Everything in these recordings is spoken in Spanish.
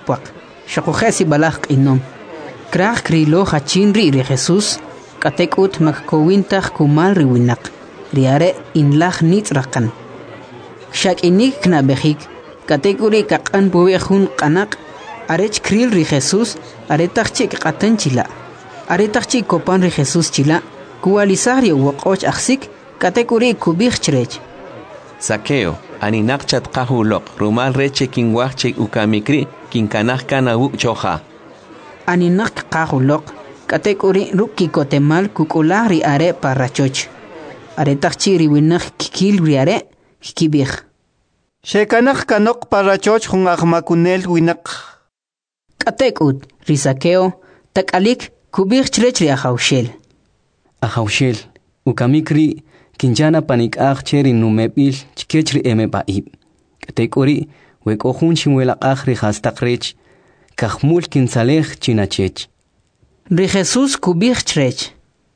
puak. Shakujesi balak inom. Krach krilo hachinri ri Jesús. Katekut makkowintach kumal riwinak. Riare inlach nitzrakan. Shak inik knabehik. Katekuri kakan buwehun kanak. Arech kril ri Jesús. Aretachik katan chila. Aretachik kopan ri Jesús chila. Kualisari wokoch aksik. Katekuri kubich chrech. Saqueo, aninak chat kahulok. Rumal reche kinwachche ukamikri. Kinkanach kana choja. Aninak kahulok. Katekuri ruki kotemal kukulari are parachoch. Aretachchi riwinak kikil riare kikibich. Shekanak kanok parachoch jun agmakunel winak. Katekut risakeo takalik kubich chrechri ajaushel. Ajaushel, ukamikri kinjana panik cheri numepil chkechri emepaib. Katekuri wekohun chimwela achri hastakrech kahmul kinsalech chinachech. Ri Jesús kubich chrech.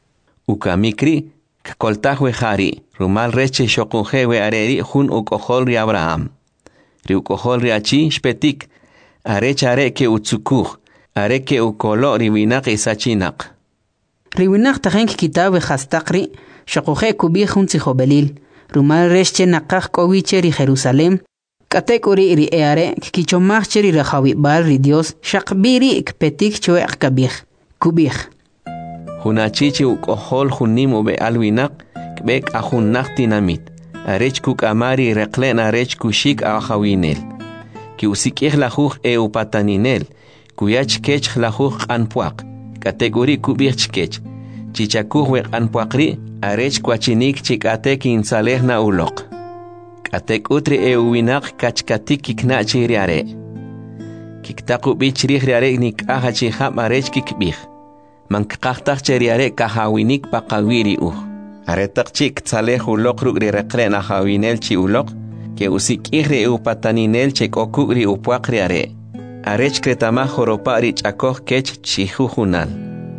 Ukamikri kakoltahwe hari rumal reche shokunjewe areri jun ukohol ri Abraham. Ri ukohol ri achi shpetik arech are ke utsukuj are ke ukolo ri winak isachinak. Ri winak tahenk kitabe hastakri shokuje kubich un tzihobelil. Rumal reche nakach kowiche ri Jerusalem. Katekuri ri eare kichomach cheri rajawi bal ri Dios shakbiri ikpetik chwe akabich. Kubich. Hunachichi ukohol hunim ube alwinak kbek ahunak tinamit. Arech kuk amari reklen arech kushik ahawinel. Ki usikih lahuj upataninel. Kuyach kech lahuj anpuak. Kategori kubich kech. Chichakuj wek anpuakri arech kwachinik chikatek insaleh na ulok. Katek utri winak kachkatik kiknachi riare. Kiktaku bichrih riare nikahachi ham arech kikbich. Mankaktak cheriare kahawinik pakawiri Aretak chik tzaleh ulok rugri rekren ahawinel chi ulok, ke usikihri upataninel chek okugri upuakri are. Arech kretama joropari chakoh kech chihujunal.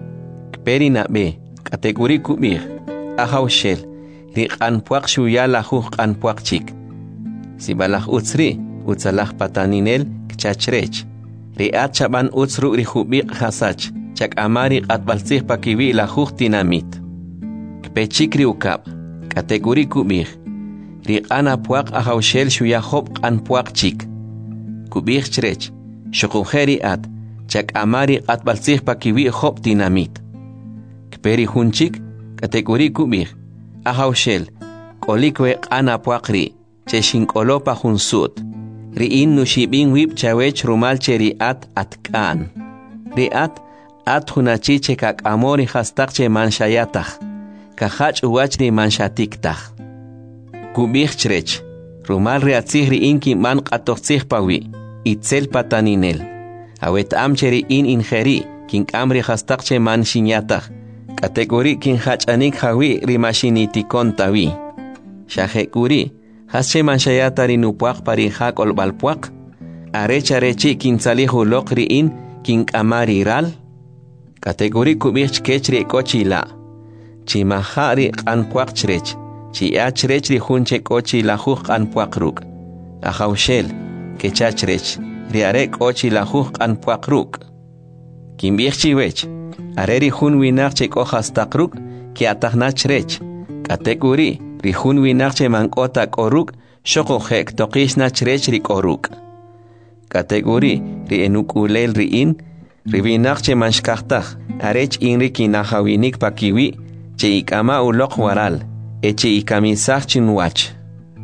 Kperi na be, kategori kubir, ahawshel, rik anpuak shuya lahuj anpuak chik. Sibalah utsri, utsalah pataninel kchachrech. Riat chaban utsru rihubik hasach. Chak amari atbalsih pakiwi lahuj tinamit. Kpechikri ukab, kategori kubir. Riqana puak ahawshel shuya hop anpuak chik. Kubir chrech, shokujeri at, chak amari atbalsih pakiwi hop tinamit. Kperi hunchik, kategori kubir. Ahawshel, kolikwe ana puakri, cheshinkolopa hunsut. Riin nushibin wib chawech rumal cheri atkan. Riat at hunachiche kak amori hastakche manshayatach. Kahach uwachri manshatiktaj. Kubich chrech. Rumal reatzihri inki man qatochzih pawi. Itzel pataninel. Awet amcheri ingeri. Kink amri hastakche manshinyataj. Kategori kin hachanik hawi rimasinitikon tawi. Shahekuri. Hasche manshayatari nupuak parinjak olbalpuak. Arecharechi kintzalihu lokri in kink amari ral. Kategori kubich kechri kochila. Chimahari anpuak chrech. Chiachrech hunche kochila huj anpuak ruk. Ahawshel, kechachrech. Riare kochila huj anpuak ruk. Kimbich chiwech. Areri hun winarche kohas takruk. Ki atahnachrech. Kategori rihun winarche mankota koruk. Shoko hek tokishna chrech rikoruk. Kategori ri enukulel riin. Rivinakche manshkachtaj, arech inriki nahawinik pakiwi, che ikama ulok waral, eche ikamisach chinwach.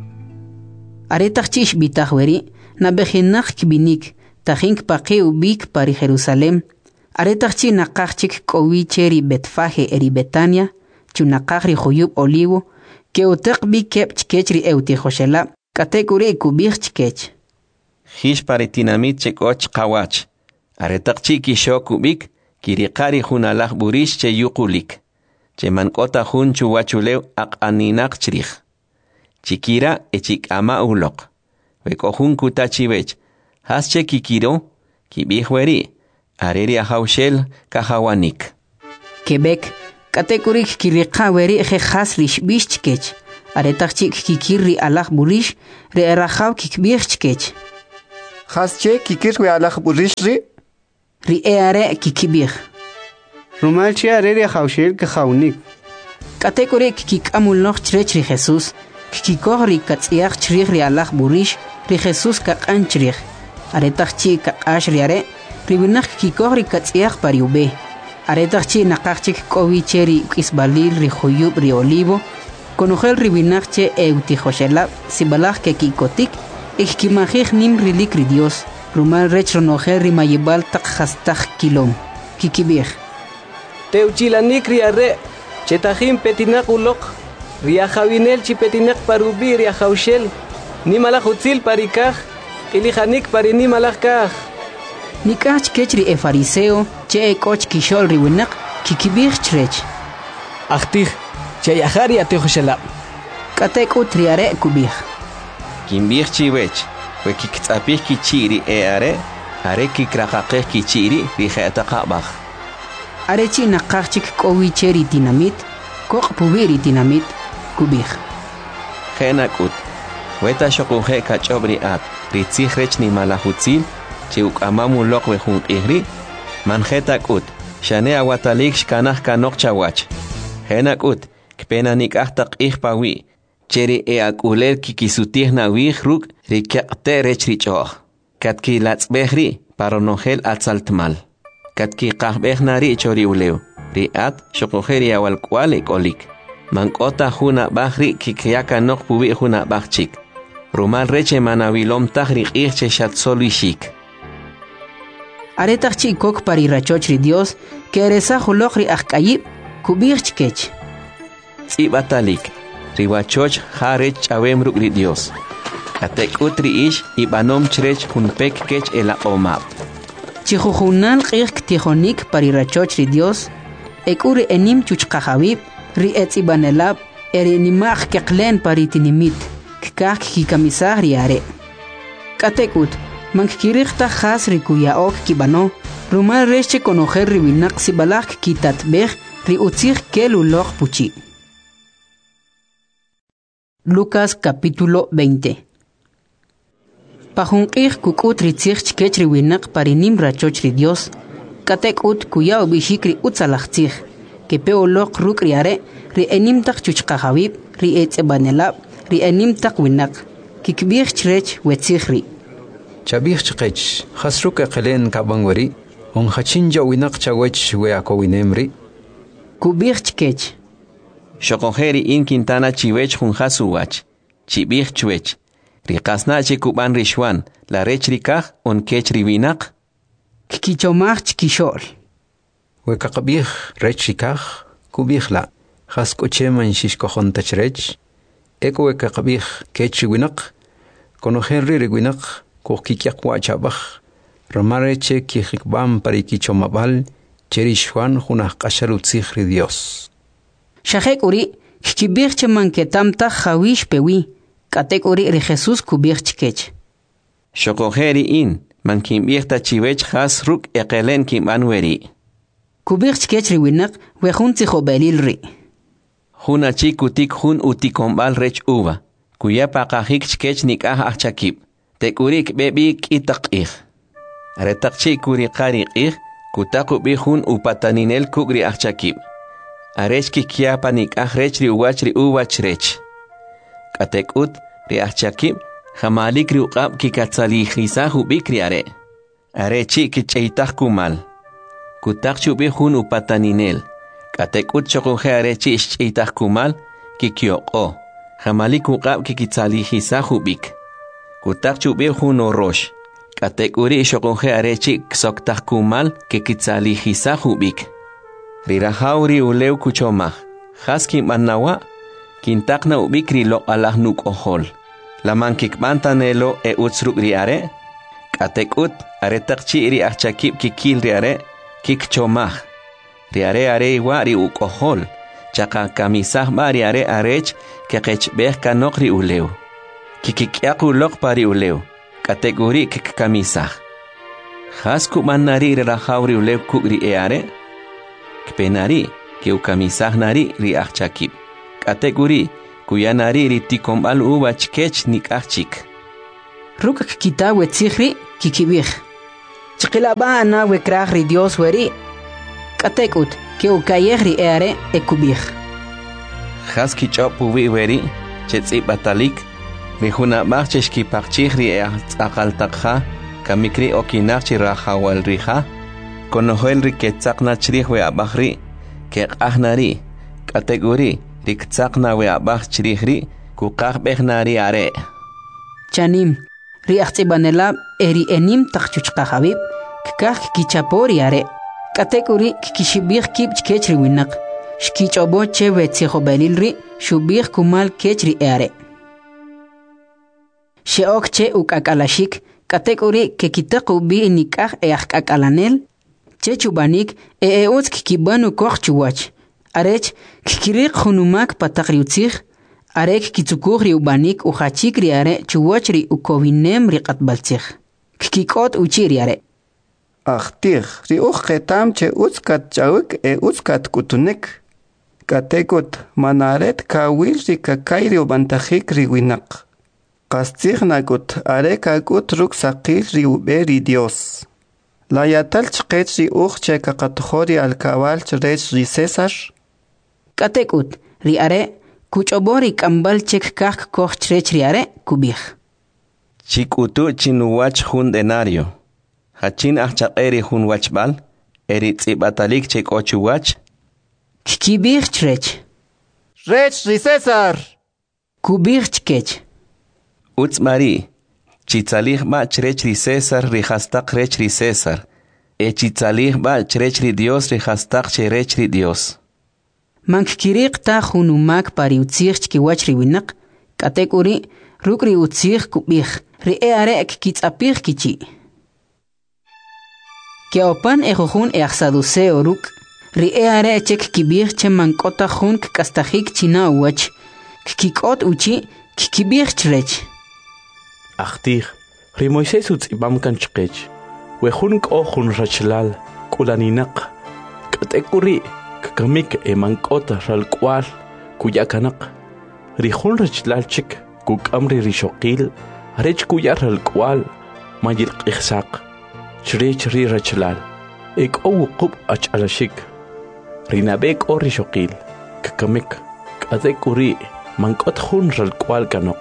Aretachchish bitahweri, nabejinak kibinik, tajink paqi ubik pari Jerusalem. Aretachchi nakachik kowicheri betfaje eri Betania, chunakachri joyub olivo, que utek bi kepch kechri eutijoshela, kategori kubich chkech. Hish paritinamit chekoch kawach. Aretakchi kisho kubik, kirikari hunalach burish che yukulik. Che mankota hun chuwachuleu ak aninak chrich. Chikira echik ama ulok. Weko hun kutachivech. Hasche kikiro, kibihweri. Areri ahawshel kahawanik. Quebec, kategorik kirikaweri ejejas rish bishchkech. Aretakchi kikiri alach burish, re erajaw kikbirchkech. Hasche kikir we alaj burishri. Ri are kikibir. Rumalchi areri haushel ke haunik. Katekore kikamul noch chri Jesús. Kikor ri katsiach chri ri alaj burish. Ri Jesús kakan chri. Aretachchi kakash ri are. Ribinach kikor ri katsiach pariube. Aretachchi nakachik kowi cheri isbalil ri joyub ri olivo. Conogel ribinachche eutijoshela sibalach ke kikotik. Ikimajij nim rilik ri Dios. Rumal rechronogel rimayibal tak hastach kilom. Kikibir. Teuchilanik riare. Chetajim petinak ulok. Riajawinel chipetinak parubi riajaushel. Nimalach utzil parikaj. Ilijanik parini malach kaj. Nikach kechri e fariseo. Che e koch kishol riwinak. Kikibir chrech. Achtij. Che yajari atijoshela. Katek utriare kubir. Kimbir chiwech. We kiktzapih kichiri are kikrakakeh kichiri rijetaqabach. Arechi nakachik kowi cheri dinamit. Kok pubiri dinamit. Kubir. Genakut. Weta shokuhe kachobri at. Ritzih rech ni malahutzil. Chiuk amamu lok we jun ihri. Manjetakut. Shane awatalik shkanach kanok chawach. Genakut. Kpenanik ahtak ihpawi. Cheri akulel kikisutih na wihruk rikyaqte rech richoh. Katki latzbehri paronogel atzaltmal. Katki qahbehnari chori uleu. Riat shokuheri awal kwale kolik. Mankota juna bahri kikyaka nok pubi juna bahchik. Rumal reche manawilom tahri irche shatzolishik. Aretachchi kok parirachochri Dios que eresa julokri akayib kubirchkech. Tsibatalik. Riwachoch harech chawemruk ri Dios. Katek utri ish ibanom chrech hunpek kech ela omab. Chijujunal qik tijonik parirachoch ri Dios. Ekuri enim chuchqajawib ri etzibanelab erinimaj keklen paritinimit. Kikak kikamisah riare. Katekut mankirikta khas ri kuyaok kibano. Rumal reche conojer ribinak sibalak kitatbej ri utzig kelulok puchi. Lucas capítulo 20. Pajunqij kukut ritzig chkech riwinak parinim rachoch ri Dios. Katekut kuya ubishikri utzalachtzig. Kepeolok ruk riare ri enim tak chuchqajawib ri etzebanelab ri enim tak winak. Kikbir chrech wetzigri. Chabir chqech khasruk aqlen kabangwari on khachinja winak chawech we akowinemri. Kubir chkech. Shokoheri in Quintana chiwech jun hasuwach. Chibich chwech. Rikasna chikuban rishwan. La rech rikaj on kech riwinak. Kikichomach chkishol. We kakabih rech rikaj kubih la. Khaskocheman shishkohon tachrech. Eko we kakabih kech riwinak. Konohenri riwinak kokikyakwa chabach. Ramareche kihikbam parikichomabal. Cherishwan junah kasharutzig ri Dios. Shahek uri, kibirche man ketamta hawish pewi, katek uri ri Jesús kubirch kech. Shokoheri in, man kimbirta chiwech has ruk ekelen kim anweri. Kubirch kech ri winak, wejun tijobelil ri. Juna chikutik jun utikombal rech uva, kuya pakahik chkech nikah achakib, tekurik bebik itakih. Retakchi kuri karikih, kutakubi jun upataninel kugri achakib. Arech kikiapa nikah rech ri uwach rech. Katekut ri achakib, jamalik ri uqab kikatzalijisahu bikri are. Arechi kicheitaj kumal. Kutak chubi jun upataninel. Katekut chokuhe arechi ischeitaj kumal, kikioko. Jamalik uqab kikitzalijisahu bik. Kutak chubi jun orosh. Katekuri chokuhe arechi ksoktaj kumal, kikitzalijisahu bik. Rirahauri uleu kuchomah. Haski manawa. Kintakna ubikri lo alahnuk ohol. Laman kikbantanelo e utsruk riare. Katekut aretakchi ri achakib kikil riare. Kikchomah. Riare are iwa ri ukohol. Chaka kamisah ba riare arech kekechbeh kanok ri uleu. Kikikyaku lok pari uleu. Kategori kikkamisah. Hasku manari rirahauri uleu kukri eare. Kpenari, que ukamisah nari ri achakib. Kategori, kuya nari ri tikombal uwa chkech nik achik. ruk kita wetzihri kikibih chiqilaba ana wekrah ri Dios weri katekut ke ukayehri eare ekubih Haski chopu wi weri chetsi batalik mihuna machchesh ki pachihri aqaltaqha kamikri okinachchi rahawal riha konohel ri ketzaqna chrih we abahri ke ahnari kategori riktzaqna we abah chrihri kuqaq behnari are chanim ri aqtibanela eri enim taqchuchqa habib kikah kichapori are kategori kishibih kib chkechri winaq shkichobo chewe tsikhobelilri shubih kumal kechri are sheok che ukakalashik kategori ke kitaqu bi nikah eaqakalanel che chubanik eutsk kibanu kochchuwach arech kikiriq hunumak pataqriutzig arek kitsukughri ubanik uchachikri are chuwachri ukowinem riqatbaltzig kikikot uchiri are Achtir, ri uqetam che utskat chawik utskat kutunek. Katekot manaret kawil ri kakayri ubantajik ri winak. Kastignagut arekakut ruksaqil ri uberi Dios. La yatal chqet ri che kakatukhori al kawal chrech ri César. Katekut ri are kuchobori kambal chek kak koch chrech ri are kubih. Chikutu chinuwach hun denario Hachin achaqeri hun wachbal eri tsibatalik chek ochuwach Kibih chrech Rech ri César. kubih chkech Utzmari chitzalih ba chrech ri César ri hastaq rech ri César chitzalih ba chrech ri Dios ri hastaq cherech ri Dios Mankiriq ta hunumak pariutzig chkiwach ri winaq katekuri rukri utzig kubih ri are kitsapig kichi que opan ejojun eaxaduseo ruk ri are chek kibir che mankota jun kastajik china wach kikot uchi kibir chrech Achtir, ri Moisés utzibam kan chqech we jun ko jun rachlal kulaninaq katekuri kakamik mankota ralkwal kuyakanaq ri jun rachlal chik kukamri ri shoqil arech kuyar ralkwal mayil qixsaq Chrech ri rachlal ek qub achalashik rinabek ori shoqil kakamik katekuri mankot jun ralkwal kanok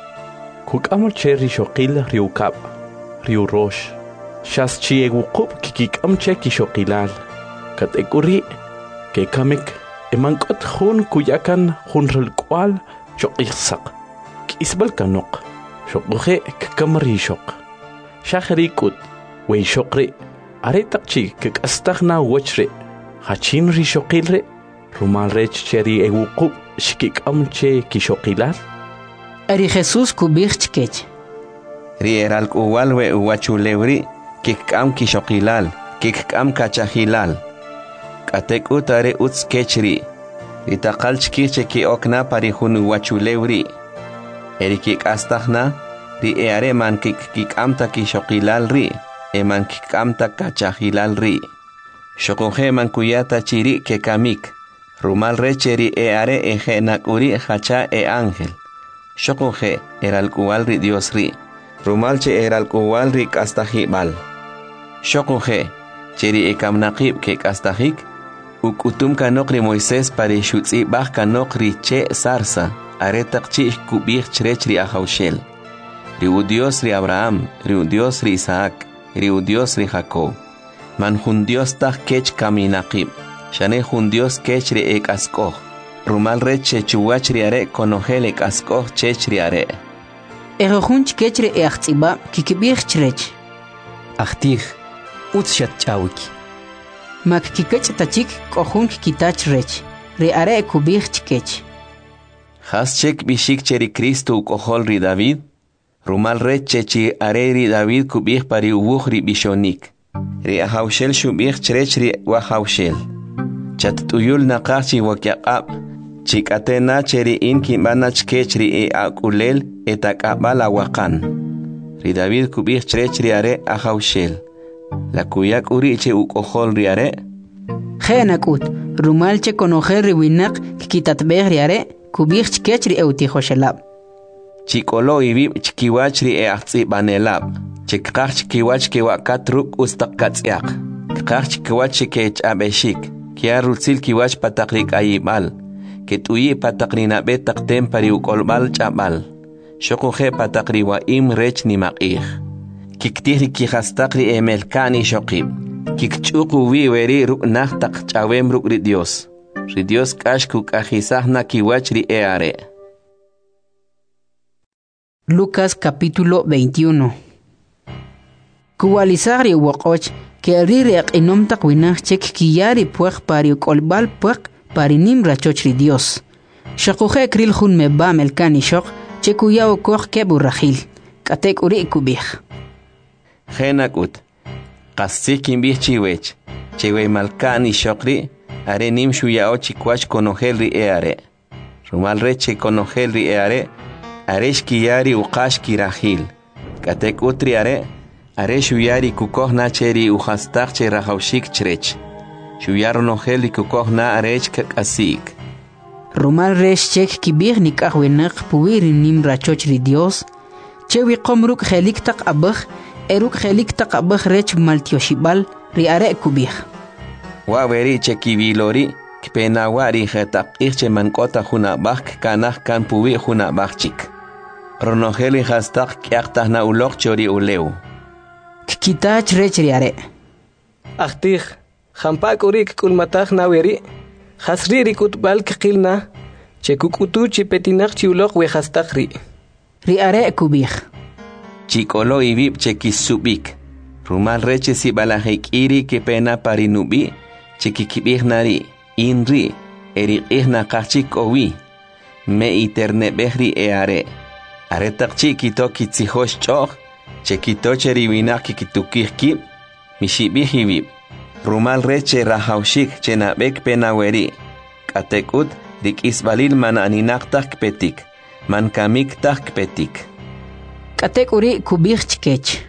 kukamul cherri shoqil riukap riurosh shas chiegu qub kikikam cheki shoqilal katekuri kekamik mankot jun kuyakan jun ralkwal shoqixsaq kisbal kanok shoqje kakamri shoq shahrikut Wey shokri, are takchi kastagna wachre, hachin ri shokilre, rumal rech cheri ewuqub shikik amche ki shokilal. Ari Jesús kubih chkech ri eralk uwalwe uwachulewri kikam ki shokilal kikam kachahilal katek utare utskechri itaqal chkiche ki okna pari hun uwachulewri eri kik astagna ri eare man kikam ta ki shokilal ri eman kikamta kachahilal ri shokoje man kuyata chiri ke kamik rumal recheri are eje nakuri hacha ángel shokoje eral kual ri Dios ri rumal che eral kual ri kastajibal shokoje cheri ekamnaqib ke kastajik ukutum kanok ri Moisés pare shutzi baj kanok ri che sarsa are taqchi kubih chrech ri ahaushel ri Dios ri Abraham ri Dios ri Isaac Riu Dios ri Jacob. Man jun Dios ta kech kaminaqib. Shane jun Dios kech ri ek askoh. Rumal reche chuwach ri are konohel ek askoh chech ri are. ejojun chkech ri eaqtziba kikibih chrech Achtir, utshat chawik. mak kikech tachik kohun kikitach rech ri are kubih chkech Has chek bishik cheri Cristo ukohol ri David. Rumal reche chi are ri David kubih pari uwuh ri bishonik. Ri ahaushel shubih chrech ri wahaushel. Chat tuyul naqachi wakyaqab. Chikatena cheri in kimbana chkech ri akulel etakabala wakan. Ri David kubih chrech ri are ahaushel. La kuyak uri che ukohol ri are. Khenakut rumal che konojer ri winak kikitatbeh ri are kubih chkech ri eutihoshelab. Chikolo ibib chikiwach ri eachzi banelab. Chikach chikiwach kiwakat ruk ustakatsiak. Kach chikiwach chikech abeshik. Kia rutsil kiwach patakrik ayibal. Ketuyi patakrina betak tempari ukolbal chabal. Shokuhe patakri wa im rech ni makih. Kiktiri kihastakri emelkani shokib. Kikchuku weri ruk nahtak chawem ruk ri Dios. Ri Dios kashkuk ajisahna kiwach ri eare. Lucas capítulo 21. Kuwalisari wakoch que rirek inom takwinach chek kiyari puek pari kolbal puek pari nim rachoch ri Dios. Shakuhe kril hun me ba melkani shok chekuyao koch kebu rachil. Katek uri kubich. Genakut. Kasikin bich chiwech. Chewe malkani shokri. Are nim shuyao chikwach konogel ri eare. Rumal reche konogel ri eare. Aresh kiyari uqash kirahil. Katek utri are. Are shuyari kukohna cheri uhastak che rahaushik chrech. Shuyaro nogel kukohna arech kakasik. Rumal resh chek kibir nikahwenak puwiri nim rachoch ri Dios. Chewi komruk helik tak abach. Eruk helik tak abach rech maltioshibal ri are kubich. Waweri chekivilori. Kpenawari hetak irche mankota huna bach kanah kan puwi huna bachchik. Ronogeli hastak kiaktah na ulok chori uleu. Kitach rechriare. Achtih, hampak urik kulmatach na weri. Hasri rikut bal kikilna. Chekukutu chipetinach chiulok we hastakri. Riare kubich. Chikolo ibib chekisubik. Rumal reche si balahik iri que pena parinubi. Chekikibih nari. Inri. Erikih na kachik owi. Me iterne behri eare. Aretak chikito kitzihosh choch. Chekito cheriwinak kikitukihkib. Mishibihibib. Rumal reche rahaushik chenabek penaweri. Katekut dik isbalil man aninaktak petik. Man kamiktak petik. Katek uri kubich chikech.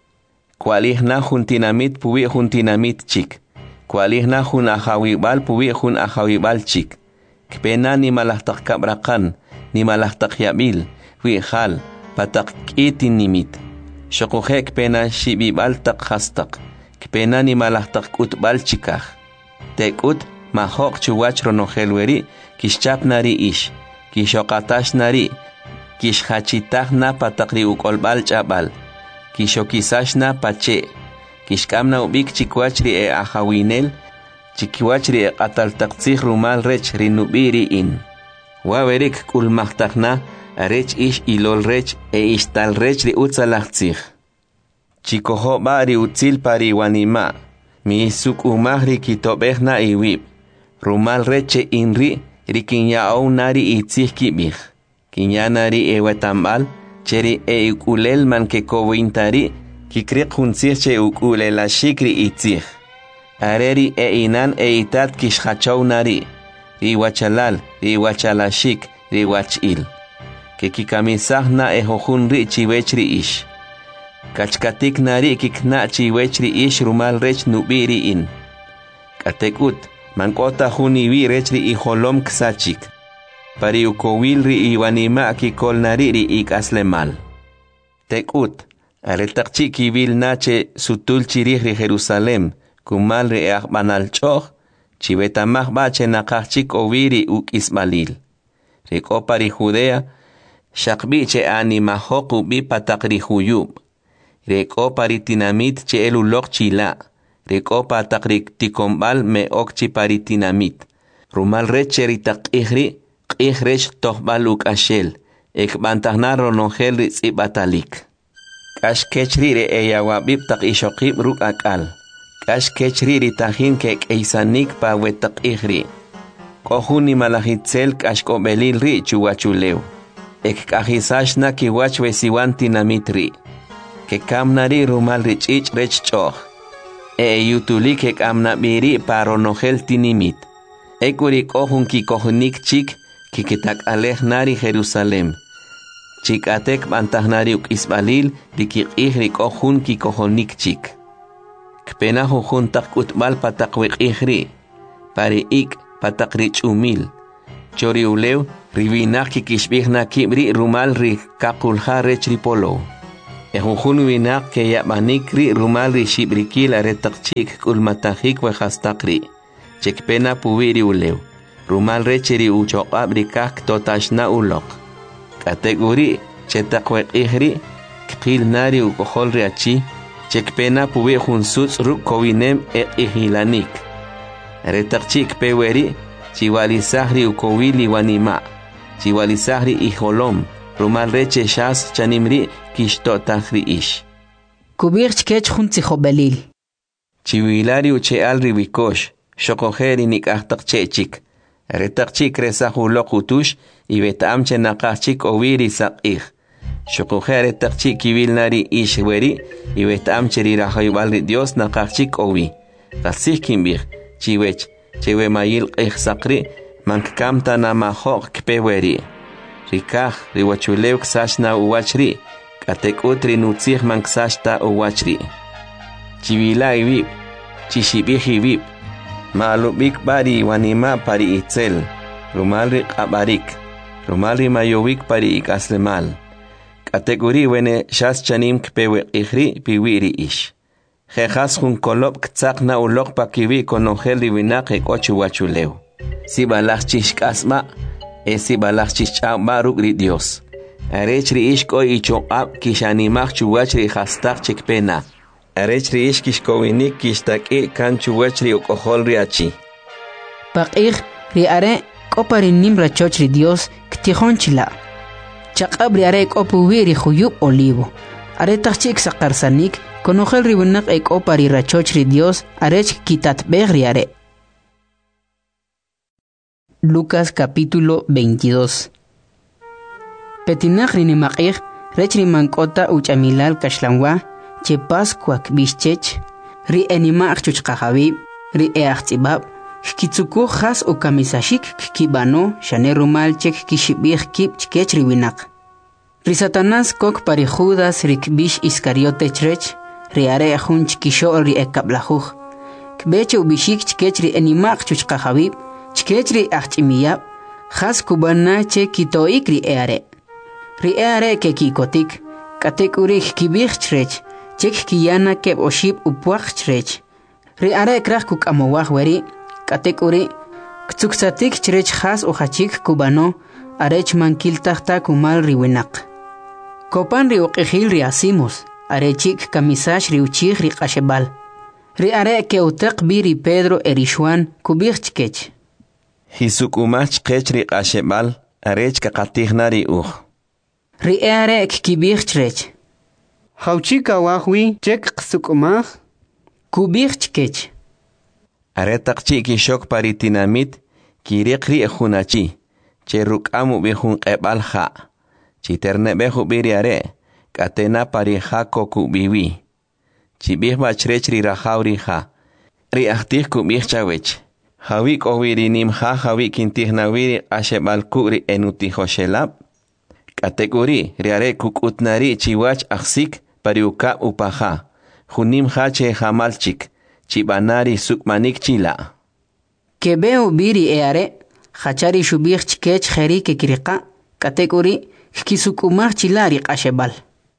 Kualihna juntinamit puwi juntinamit chik. Kualihna jun ahawibal puwi jun ahawibal chik. Kpena ni malahtak kabrakan. Ni malahtak yabil. Wihal patak itin nimit. Shokuhe kpena shibibal tak hastak. Kpena ni malahtak utbal chikah. Tekut mahok chuwach ronohelweri kishchap nari ish. Kishokatash nari. Kishhachitah na patakri ukolbal chabal. Kishokisash na pache. Kishkamna ubik chikwachri e ahawinel. Chikwachri e atal taktsih rumal rech rinubiri in. Wawerik kulmahtakna. Arech ish ilol rech e ishtal rech ri utzalachtzich. Chikoho bari utzil pari wanima. Mi suk umahri kitobehna iwib. Rumal reche inri rikinyao nari itzich kibich. Kinyanari e wetambal. Cheri e ukulel man ke kowintari. Kikrik hunzich che ukulela shikri itzich. Areri e inan e itat kishhachow nari. Riwachalal, riwachalashik, riwachil. Que kikamisah na ejohun ri chiwechri ish. Kachkatik nari kikna chiwechri ish rumal rech nubiri in. Katekut, mankota huniwi rechri iholom ksachik. Pari ukowil ri iwanima kikol nari ri ikaslemal. Tekut, aretakchi kibil nache sutul chirih ri Jerusalem, kumal ri eakbanal choch, chivetamah bache nakachik oviri uk ismalil. Riko pari Judea, Shakbi che anima hoku bi patakri huyub. Reko paritinamit che elulok chila. Reko patakri tikombal me okchi paritinamit. Rumal reche ritak ihri, ihrech tohbaluk ashel. Ek bantahna ronogel ritzi batalik. Kash kechri re eyawabib tak ishokib ruk akal. Kash kechri ritahin kek eisanik pa wetak ihri. Kohuni malahitzel kash kobelil ri chuwachuleu. Ek kahisashna kiwach wesiwan tinamitri. Ke kamnari rumal richich rech choch. Yutuli ke kamna biri paronogel tinimit. Ekurik ohun kikohunik chik kikitak alej nari Jerusalem. Chikatek bantahnari uk isbalil dikik ihrik ohun kikohonik chik. Kpena hujun tak utbal patakwik ihri. Pari ik patakrich umil. Chori uleu Riwinak kikishbihna kibri rumal ri kakulha rechri polo. Ejujun winak ke yabanik ri rumal ri shibrikil aretakchik kulmatahik wehastakri. Chekpena puwiri ulew. Rumal recheri uchoqab rikak totashna ulok. Kategori chetakwek ihri kil nari ukohol riachi. Chekpena puwi junsuts ruk kowinem ihilanik. Aretakchik peweri chiwalisahri ukowili wanima. Chiwalisahri iholom. Rumal reche shas chanimri kishtotahri ish. Kubir chkech junti belil. Chiwilari uche alri wikosh. Shokojeri nikahtak chechik. Retakchik resahulok utush. Ibetamche nakachik owiri sakih. Shokojeri takchik kivilnari ish weri. Ibetamche rirahaywalri Dios nakachik owi. Kasih kimbir. Chiwech. Chewe mayil qih sakri. Mankamta namahok kpeweri. Rikah riwachulew ksashna uwachri. Katek utri nutzih manksashta uwachri. Chivila ibib. Chishibih ibib. Maalubik bari wanima pari itzel. Rumalri qabarik. Rumalri mayowik pari ikaslemal. Kategori wene shas chanim kpewe ihri piwiri ish. Jejas jun kolop ktzak na ulok pakiwi konongel divinak ekochu wachulew. Si balach chishkasma. Si balach chishkama rukri Dios. Arechri ish ko ichoqab kishanimach chuwachri hastak chekpena. Arechri ish kishkowinik kishtaki kan chuwachri ukohol riachi. Paqih ri are kopari nimra chochri Dios ktihon chila. Chaqab ri are kopuwiri khuyub olivo. Are tachik sakarsanik konogel ribunak kopari rachochri Dios arech kitat begri are. Lucas capítulo 22. Petinach rinimaqih rechri mankota uchamilal kashlanwa che pascuak bischech ri enimaq chuchqahabib ri eachtibab kitsuku khas o kamisashik kibano shane rumal chek kishibih kib chkech riwinak ri Satanás kok pari Judas rikbish Iscariote chrech ri are jun chkisho ri ekablajuj kbeche ubishik chkech ri enimaq chuchqahabib chkechri achimiyab khas kubana che kitoik ri eare ke kikotik katekurich kibich chrech chek kiyana keb oshib upwach chrech ri are krach kukamowach weri katekuri ktsuksatik chrech khas ohachik kubano arech mankil tahta kumal riwinak kopan ri uqihil ri asimos arechik kamisash ri uchich ri qashebal ri are ke utaq biri Pedro erishwan kubich chkech Hisukumach kechri qashebal arech kaqatihnari ri are kibich chrech Hauchika wahwi chek qsukumach. kubich chkech Aretaqchi kishok paritinamit kiriqri ejunachi. Cherukamu bihun qebal ha. Chiterne behu biri are. Katena parija koku biwi. Chibih bachrechri rajauri ha. Ri ahtih kubih chawech. Hawik owirinim ha hawik intihnawiri ashebal kuri enutihoshelab. Kategori riare kukutnari chiwach aksik pariuka upaha. Junim hache hamalchik. Chibanari sukmanik chila. Kebeu biri eare hachari shubich chkech kheri ke kirika kategori kisukumach chilari qashebal.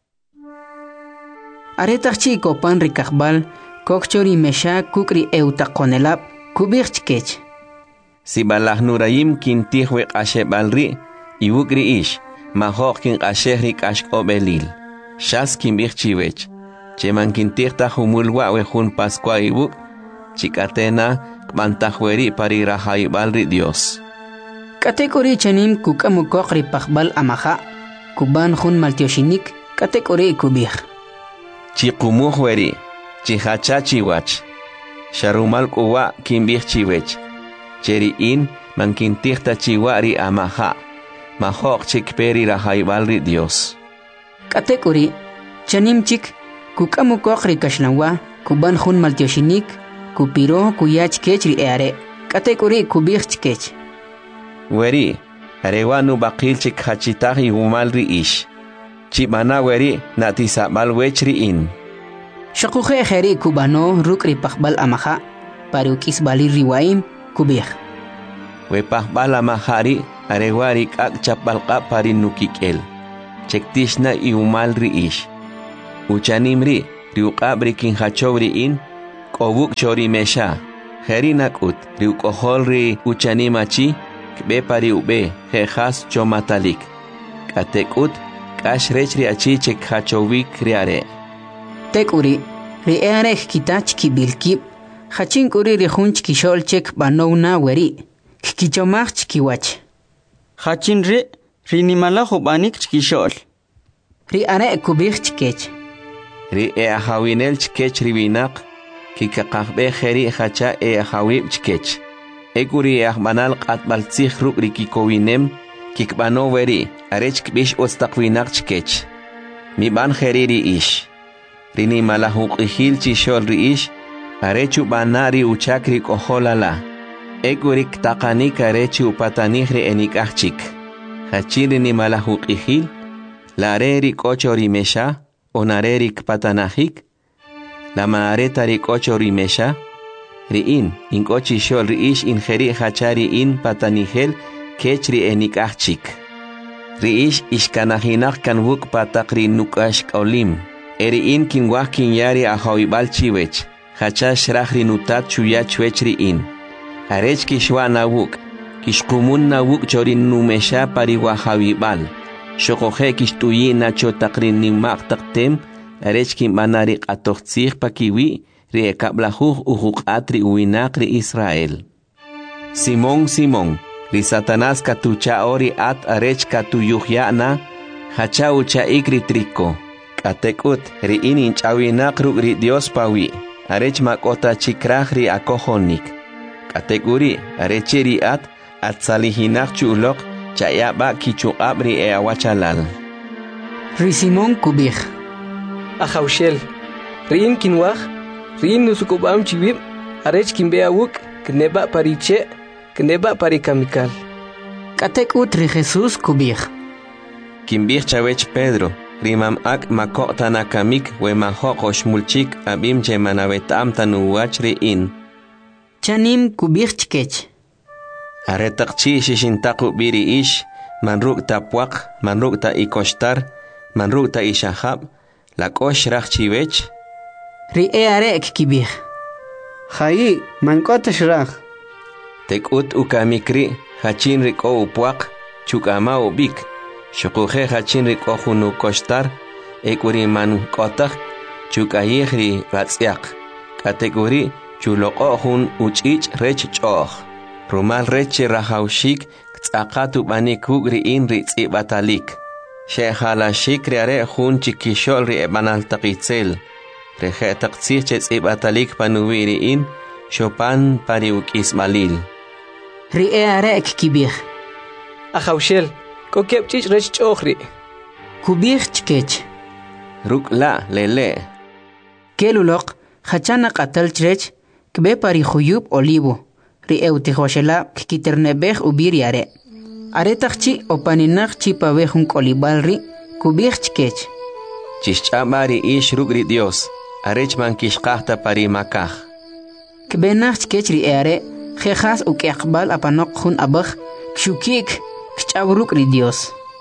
Aretachchi kopan rikakbal kokchori mesha kukri eutaqonelab kubich chkech. Si balahnurayim kintihwe qashebalri iwukri ish mahok kin qashehri qashqobelil. Shas kimbich chiwech. Cheman kintihta humulwa wejun Pascua ibuk chikatena kmantajweri pari rahaybalri Dios. Kategori chanim kukamukokri pakbal amaha kuban jun maltioshinik kategori kubih. Chikumuhweri chihacha chiwach. Sharumal kuwa kimbich chiwech. Cheriin mankintihta chiwari amaha. Mahok chikperi rahaybalri Dios. Kategori chanim chik kukamukokri kashlanwa kuban jun maltioshinik kupiro kuyach kechri eare kategori kubih chkech. Weri arewanu bakil chik hachitahi umalri ish. Chimana weri natisabal wechri in. Shakuhe kheri kubano rukri pakbal amaha pariukis bali riwaim kubih. We pakbal amahari arewari kak chapalqa parinukikel chektishna iumal riish uchanimri riuqabri kinhachobri in qobuk chori mesha herinakut riuqoholri uchanimachi kbe pari ube hejas chomatalik katekut kashrechri achi chekhachowik riare tekuri riare kitach kibilkib hachin kuri rihunch kishol chek banowna weri kichomach kiwach hachin rinimala hobanik kishol riare kubich chkech ri hawinel chkech riwinak kikaqaqbe kheri hacha hawib chkech ekuri ahmanal qatbal tsikh ruk rikikowinem kikbano weri arech kbish ostaqwinak chkech miban kheri ri ish rini malahuk ihil chishol ri ish arechu banari uchakri koholala ekurik taqanik arechu patanihri enikachik hachiri ni malahuk ihil lareri kochori mesha onarerik patanahik la manareta ri kochori mesha riin inkochi shol riish in kheri hachari in patanihel kechri enikachik riish ishkanahinak kanwuk patakri nukash olim eriin kinwah kinyari ahawibal chiwech hacha shrahri nutat chuya chwechri in arech kishwa nawuk kishkumun nawuk chorin numesha pariwa hawibal shokohe kishtuyi nacho takrin nimak taktem arech kimbanari qatoqtsih pakiwi ri ekablahuh uhuqatri uinakri Israel Simón ri Satanás katucha ori at arech katuyuhyana hacha ucha ikri triko katekut ri inin chawinak ruk ri Dios pawi arech makota chikrah ri akohonik kategori arecheri at salihinak chulok chayaba kichuqab ri awachalal ri Simón kubich Ahaushel riin kinwah riin nusukubam chiwib arech kimbeawuk kneba pariche kneba parikamikal katekut ri Jesús kubich kimbich chawech Pedro rimam ak makota nakamik we mahokosh mulchik abim che manavetam tanuwach riin chanim kubich chkech aretaqchi shishintaqu biri ish manruk tapwaq manruk ta ikoshtar manruk ta ishahab la kosh rachchiwech ri arek kibich Hayi, mankota shrach. tekut ukamikri hachin riko upwaq chukama ubik shukuhe hachin riko hunu koshtar ekuri man kotak chukayihri ratsiaq kategori chuloqo hun uchich rech choh rumal rech rahawshik tsaqatu banikug ri in ri tsibatalik shehala shikri are hun chikishol ri banal taqitzel reje taqtsich tsibatalik panuwiri in shopan pariuk ismalil ri arek kibich Ahaushel kokepchich rech chohri kubich chkech ruk la lele kelulok hachana qatal chrech kbe pari khuyub olivo ri eutihoshela kiternebej ubiriare are taqchi opaninaq chipabejun kolibalri kubich chkech chischamari ish ruk ri Dios arech man kishqahta pari makaj kbenach chkech ri are khexas uqaqbal apanoq hun abaj kshukik kchavruk ri Dios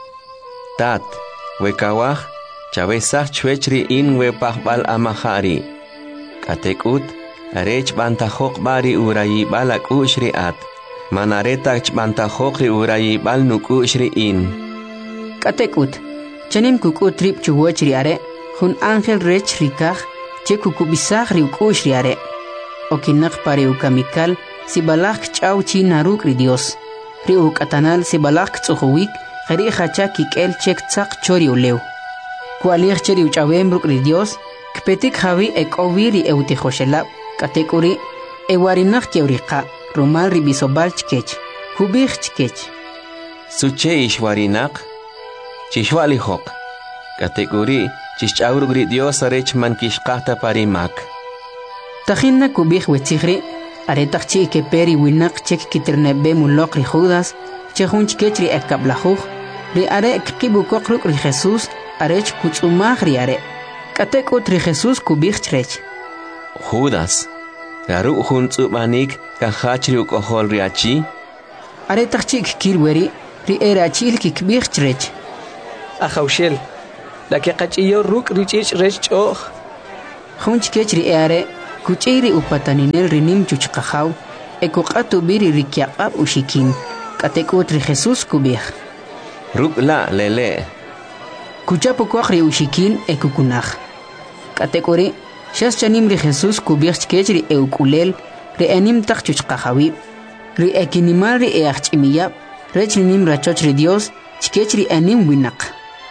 tat wekawaj chavesaj chwechri in we pajbal amahari katekut arech bantajok bari urayibal akushri at manaretach bantajok ri urayibal nukushri in katekut chanim kukut trip chuwoch ri are hun angel rech rikaj che kukubisaj ri ukush ri are okinak pare ukamikal sibalak chaw chi naruk ri Dios ri ukatanal sibalak tsuhuwik khari khacha kikel chek tsaq chori ulew kualir cheri uchawem ruk ri Dios kpetik hawi ekoviri eutihoshela katekuri ewarinak keuriqa rumal ribisobal chkech kubich chkech suche ishwarinak chishwali hok katekuri chichawruk ri Dios arech man kishqahta parimak tajinna kubich wetsikhri aretaqchi ke peri winak chek kiternebe mulok ri Judas chehun chkech ri ekablahuj ri are kibukoq ruk ri Jesús arech kutzumaj ri are katekut ri Jesús kubich chrech Judas Garu hun tsubanik kan hachri ukohol riachi are tachik kilweri ri erachil kikbih chrech. Ajawshel. La que qachiyo ruk richich rech ch'oj. Junch kech ri are kuchiri upataninel rinim chuchqajaw ekuqatu biri rikyaqab ushikin katekut ri Jesús kubih. Ruk la lele. Kuchapo ri ushikin ekukunaj. Katekuri shas chanim ri Jesús kubih kech ri eukulel ri anim taq chuchqajawi. Ri ekinimal ri eachimiyab rech rinim rachoch ri Dios chkech ri anim winaq.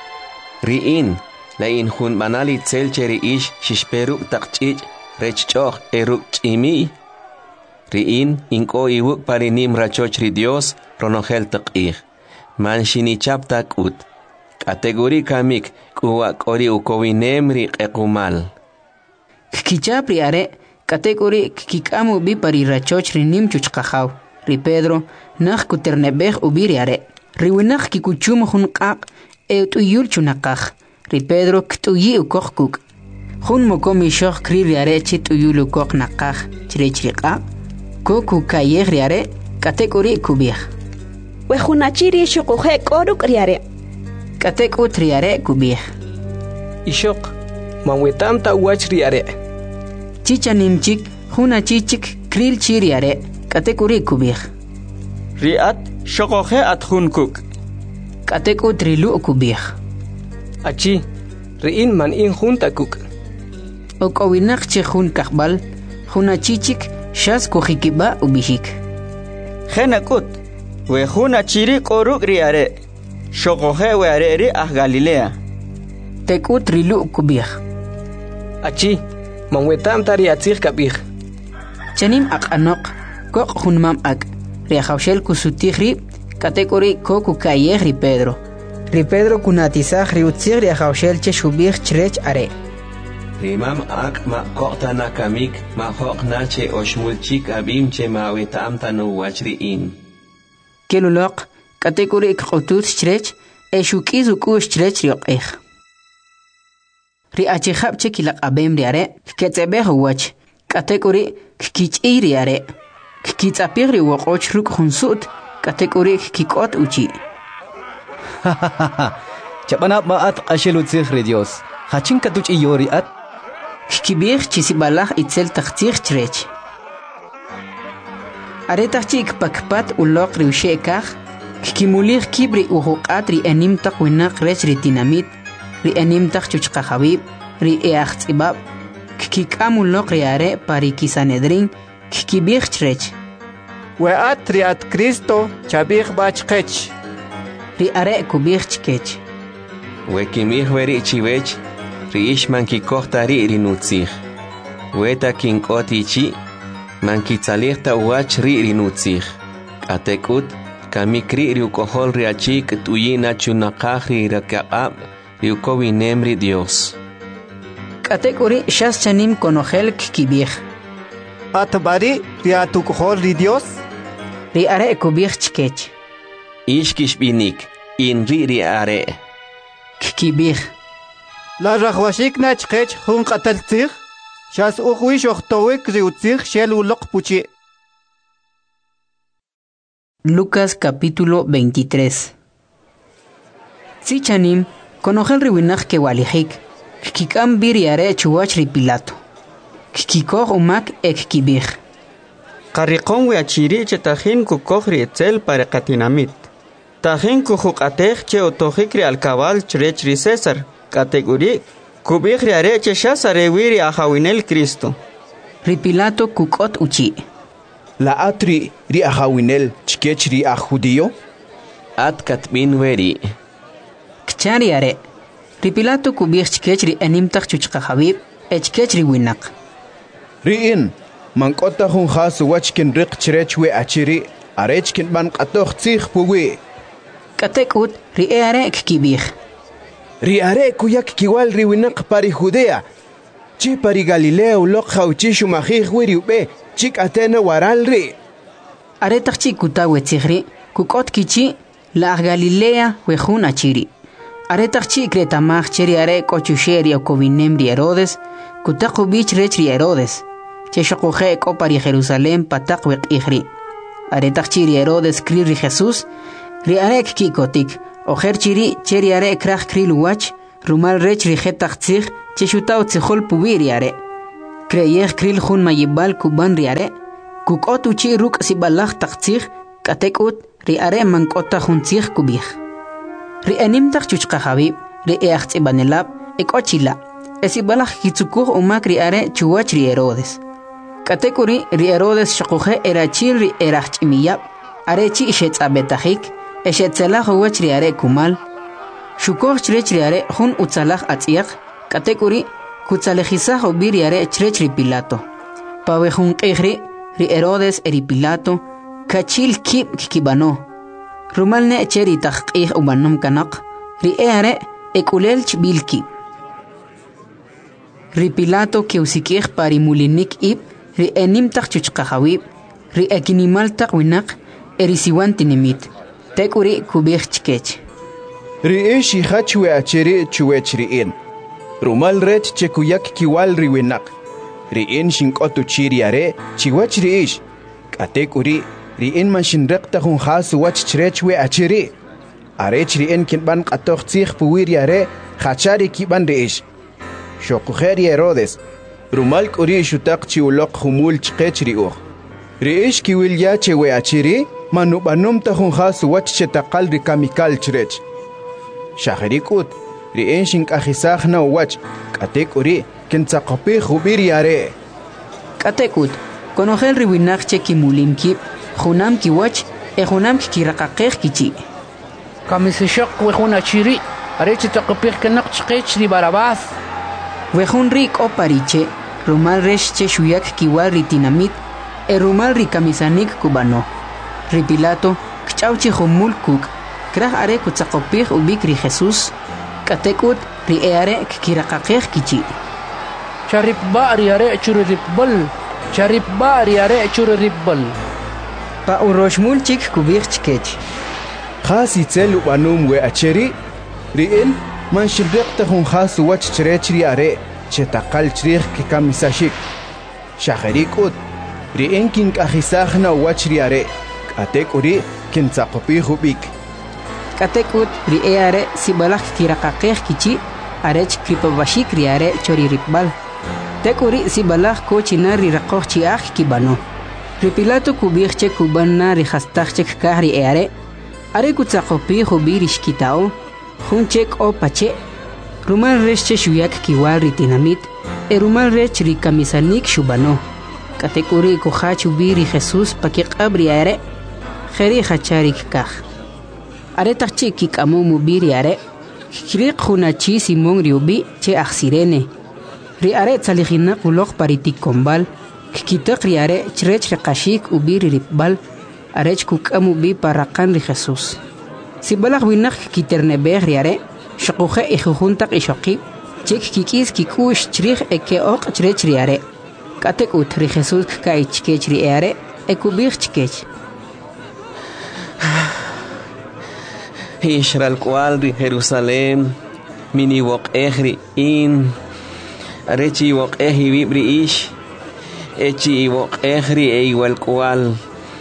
Riin la in hun banali tselcheri ish shishperu taqchich rechchoch eruk chimi. Riin inko iwuk parinim rachoch ri Dios ronogel taqih. Man shinichap takut. Kategori kamik kuwa kori ukowinem ri qekumal. Kichap ri are kategori kikamu bi pari rachoch rinim chuchqajaw. Ri Pedro nakh kuternebej ubiri are. Ri winakh kikuchum hun qaq tuyul chunaqaj. Ri Pedro ktuyi ukokuk. Hun mokomi shokh kri riare chi tuyul ukok naqaj chirechriqa. Koku kayeh riare kategori kubih. We hunachiri shukuhe koruk riare. Katekut riare kubih. Ishok. Manwetam ta uach riare. Chichanimchik hunachichik kril chiriare kategori kubih. Riat shokohe at hunkuk. Katekut rilu kubih. Achi. Riin man in junta kuk. Okowinak che hun kakbal hunachichik shas kohikiba ubihik. Genakut. We hunachiri koruk riare. Shokohe we areri ah Galilea. Tekut rilu kubih. Achi. Manwetam tari atzir kabih. Chanim ak anok kok hunmam ak. Riajawshel kusutihri kategori koku kayeh ri Pedro. Ri Pedro kunatizaj ri utzir riajawshel che shubih chrech are. Rimam ak ma kokta na kamik ma hok na che oshmulchik abim che ma wetam tanu wachriin. Kelulok kategori kotut chrech eshukizu kush chrech riokeh. Ri achihab che kilak abem riare ketzebeh wach kategori kich'i riare. Kitsapir ri woqoch ruk hunsut kategori kikot uchi. Chabanap maat qashilu tsikhri Dios. Hachin katuch iyori at. Kibir chisibalaj itzel tachtir chrech. Aretachik pakpat ulok ri ushekaj. Kimulir kibri uhuqat ri anim taq winaq rech ri tinamit. Ri anim taq chuchqahabib. Ri eachtzibab. Kikamulok ri are pari kisanedrin. Kibir chrech. Weat riat Cristo chabih bachkech. Ri are kubir chkech. Wekimih veri chivech. Riish man kikohta ri rinutzih. Weta kinkoti chi. Man kitzalihta uach ri rinutzih. Atekut kamikri riukohol riachik tuyina chunaqaj ri rakaqab riukowinem ri Dios. Kategori shas chanim konogel kibir. Atbari riatukohol ri Dios. Ri are kubir chkech. Ishkish binik in ri are. Kibir. La rajwashik na chkech hun qataltzih. Shas uqwish oqtowik riutzih shel ulok puchi. Lucas capítulo 23. Sichanim konogel riwinaj ke walijik. Kikam biriare chuwach ri Pilato. Kikoj umak ek kibir. Qarriqon we achiri che tajin kukojri etzel para katinamit. Tajin kujuqatej che otojikri alcabal chrech ri César. Kategori kubijri are che shasare wiri ajawinel Cristo. Ri Pilato kukot uchi. La atri ri ajawinel chkech ri judío. At katbin weri. Kchari are. Ri Pilato kubij chkech ri animtaq chuchqahabib echkech ri winaq. Riin mankota hun khas wachkin riq chrech we achiri arechkin ban qatoq tsikh puwi. Katekut ri are kibij. Ri are kuyak kiwal ri winaq pari Judea. Chi pari Galilea uloq khawchi shumajij wiri ube chik atena waral ri. Are taqchi kutawe tsikhri kukot kichi la Galilea we hun achiri. Are taqchi kretamaj cheri are kochusheri okowinem ri Herodes kutaqu bich rech ri Herodes. Che shokuje ko pari Jerusalén pataq we qihri. Are taqchi ri Herodes kri ri Jesús riarek kikotik ojer chiri cheriare krach kriluwach rumal rech rijetachtzig cheshutao tzihol pubiriare kreyej kril jun mayibal kuban riare kukot uchi ruk sibalach tachtzig katekut riare mankota juntzig kubij rienimtach chuchqajabi rieachtsibanelab ekochila esibalach kitsukuj umak riare chuwach ri Herodes katekuri ri Herodes shquje erachil ri erachimiyab arechi ishetzabetajik eshetzelaj wach riare kumal shukoj chrech riare jun utzalaj atziaq katekuri kutzalejizaj obir riare chrech ri Pilato pawe jun qejri ri Herodes eri Pilato kachil kib kibano rumalne cheri taqih ubanom kanaq ri ere ekulel chbilki ri Pilato ke usikih pari mulinik ib ri enimtaq chuchqajawib ri ekinimaltaq winaq erisiwantinimit tekuri kubij chkech ri ishi hachwe acheri chuwech riin rumal rech chekuyak kiwal riwinak riin shinkotu chiriare chiwach riish katekuri riin man shinrekta hun khasu wach chrechwe acheri arech riin kinban qatoq tsikh puwiriare khachari kiban riish shokukheri Herodes rumal kuri shutaq chiuloq humul chqech riuh riish kiwilya chewe acheri manubanum ta hun khasu wach chetaqal rikamikal chrech shahrikut riin shinkajisaj na wach katekuri kintzaqopi khubiriare katekut konojel riwinaq chekimulimki junam kiwach junam kiraqaqej kichi kamisishaq wejun achiri arech taqopij kanaq chqech ri Barabás wejun rik opariche rumal resh che shuyak kiwal ritinamit rumal rikamisanik kubano ri Pilato kchauchi humul kuk kraj are kutzaqopij ubik ri Jesús katekut ri eare kiraqaqej kichi charip bari are churripbal charip bari are churripbal pa uroshmul chik kubij chkech khasi tsel ubanum we acheri riin man shibreqta hun khasu wach chrechri are chetaqal chrij ki kamisashik shahrikut riin kin kahisajna wachri are katekuri kin tsaqopi hubik katekut ri eare sibalak kiraqaqej kichi arech kripabashik ri are choriripbal tekuri sibalak kochina ri raqoj chiaj kibano ri Pilato kubij che kubanna ri hastaj che kahri eare are kutzaqopi hubirish kitao junchek o pache rumal rech che shuyak kiwal ri tinamit rumal rech ri kamisanik shubano katekuri kohach ubiri Jesús pakiqabri are kheri khacharik kaj are tachi kikamu mubiri are kriq hunachi Simón riubi che aksirene ri are tsalijina qulok paritik kombal kitaq ri are chrech qashik ubiri ripbal arech kukamu bi paraqan ri Jesús sibalag winak kiternebeh ri are shquje ijuntaq ishoqi chek kikis kikush chrij ekeoq chrech ri are katek ut ri Jesús kai chkech ri are ekubir chkech Israel cual ri Jerusalem mini wok ehri in arechi wok ehi vibri ish echi wok ehri e igual cual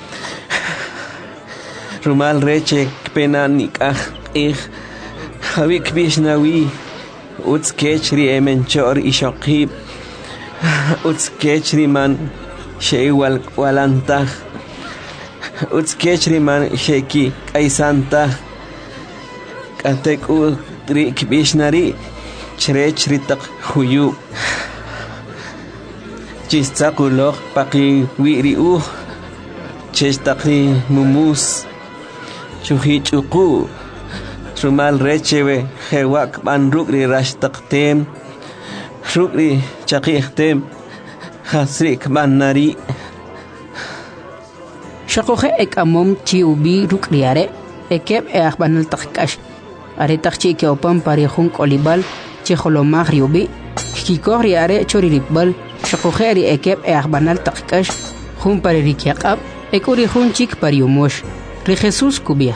rumal reche pena nikah havik bishnawi uts kechri emenchor ishaqib uts kechri man sheiwal walantah uts kechri man sheki kaisanta katek u trik bishnari chrech ritak huyu chistaquloq paqi wiri u chestaqi mumus chuhi chuqu rumal rechewe hewak ban rukri rashtaqtem rukri chaqihtem hasrik banari shaqoje ekamom chiubi rukriare ekeb banal taqkash are taqchi ke opam parihun kolibal chejolomag riubi kikori are choriribal shaqoje ekeb banal taqkash jun paririkiaqab ekuri jun chik pariumosh ri Jesús kubih